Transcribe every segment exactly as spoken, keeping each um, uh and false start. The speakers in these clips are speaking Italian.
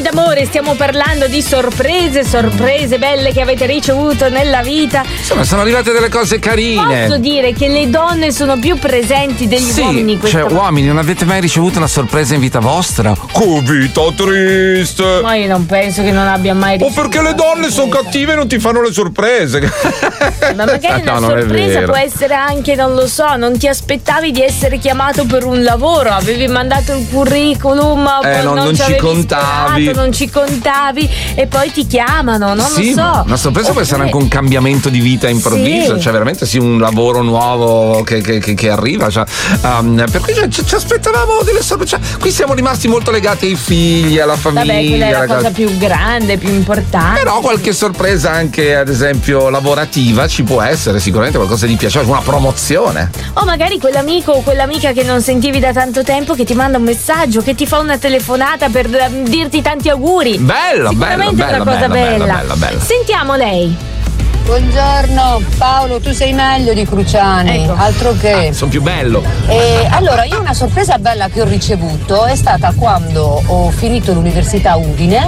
d'amore, stiamo parlando di sorprese, sorprese belle che avete ricevuto nella vita. Insomma, sono arrivate delle cose carine. Posso dire che le donne sono più presenti degli sì, uomini questa cioè, uomini, non avete mai ricevuto una sorpresa in vita vostra? Che vita triste! Ma io non penso che non abbia mai ricevuto. O perché le donne sono cattive e non ti fanno le sorprese. Ma magari no, una sorpresa può essere anche, non lo so, non ti aspettavi di essere chiamato per un lavoro, avevi mandato il curriculum, eh, non, non, non ci contavi, sperato, non ci contavi e poi ti chiamano, non sì, lo so. Una sorpresa può essere anche un cambiamento di vita improvviso, sì. Cioè veramente sì, un lavoro nuovo che, che, che, che arriva, cioè, um, per cui cioè, ci, ci aspettavamo delle sorprese, cioè, qui siamo rimasti molto legati ai figli, alla famiglia. Vabbè, quella è la cosa più grande, più importante. Però qualche sorpresa anche ad esempio lavorativa ci può essere, sicuramente qualcosa di piacevole, una promozione. O magari quell'amico o quell'amica che non sentivi da tanto tempo che ti manda un messaggio, che ti fa una telefonata per dirti tanti auguri. Bello, sicuramente bello, è una cosa bello, bella. Bello, bello, bello. Sentiamo lei. Buongiorno Paolo, tu sei meglio di Cruciani, ecco. Altro che. Ah, sono più bello. E allora, io una sorpresa bella che ho ricevuto è stata quando ho finito l'università a Udine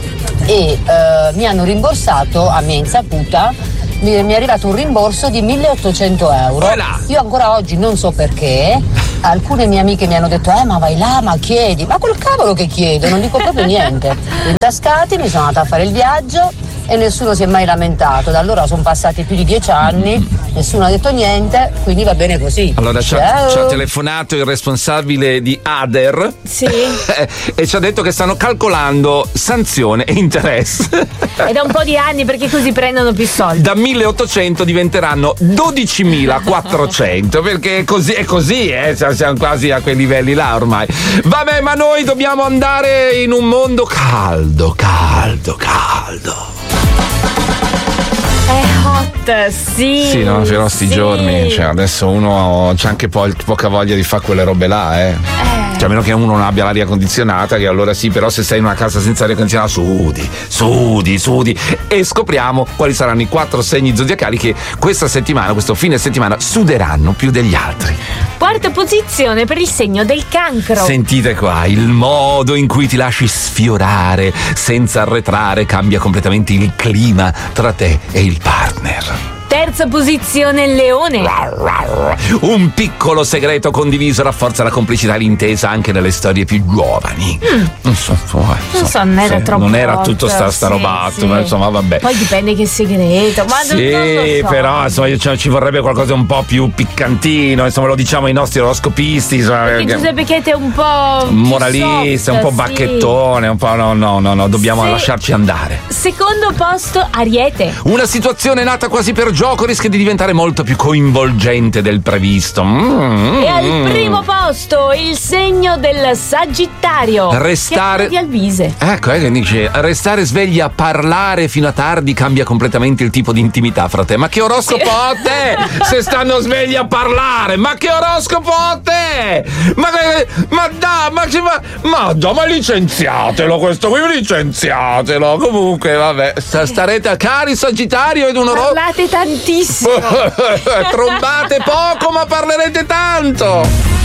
e eh, mi hanno rimborsato, a mia insaputa, mi, mi è arrivato un rimborso di milleottocento euro. Voilà. Io ancora oggi non so perché. Alcune mie amiche mi hanno detto eh ma vai là, ma chiedi, ma quel cavolo che chiedo, non dico proprio niente. Intascati, mi sono andata a fare il viaggio e nessuno si è mai lamentato. Da allora sono passati più di dieci anni, nessuno ha detto niente, quindi va bene così. Allora ci ha, ci ha telefonato il responsabile di Ader, sì. E ci ha detto che stanno calcolando sanzione e interesse. È da un po' di anni, perché così prendono più soldi. Da milleottocento diventeranno dodicimilaquattrocento, perché è così, è così, eh? Siamo quasi a quei livelli là ormai. Vabbè, ma noi dobbiamo andare in un mondo caldo, caldo, caldo. È hot, sì. Sì, no, però sti sì. giorni, cioè adesso uno c'ha anche poi poca voglia di fare quelle robe là, eh. eh. Cioè, a meno che uno non abbia l'aria condizionata, che allora sì, però se sei in una casa senza aria condizionata, sudi, sudi, sudi. E scopriamo quali saranno i quattro segni zodiacali che questa settimana, questo fine settimana, suderanno più degli altri. Quarta posizione per il segno del Cancro. Sentite qua, il modo in cui ti lasci sfiorare senza arretrare cambia completamente il clima tra te e il partner. Terza posizione il Leone. Un piccolo segreto condiviso rafforza la complicità e l'intesa anche nelle storie più giovani. Mm. Non so, eh, non so, non era sì, troppo. Non era tutto sta, sta sì, robatto, sì. ma insomma, vabbè. Poi dipende che segreto. Ma sì, non lo so. però insomma ci, ci vorrebbe qualcosa un po' più piccantino. Insomma, lo diciamo ai nostri oroscopisti. Insomma, perché Giuseppe Chete è un po' moralista, soft, un po' sì. bacchettone, un po' no, no, no, no, dobbiamo Se... lasciarci andare. Secondo posto, Ariete. Una situazione nata quasi per gioco rischia di diventare molto più coinvolgente del previsto. Mm, e al primo posto il segno del Sagittario. Restare di Alvise. Ecco, eh, che dice restare svegli a parlare fino a tardi cambia completamente il tipo di intimità fra te. Ma che oroscopo a te? Se stanno svegli a parlare, ma che oroscopo a te? Ma ma da, ma ma, ma, da, ma licenziatelo questo qui, licenziatelo. Comunque, vabbè, starete a cari Sagittario ed un oroscopo. Parlate tantissimo. Trombate poco ma parlerete tanto.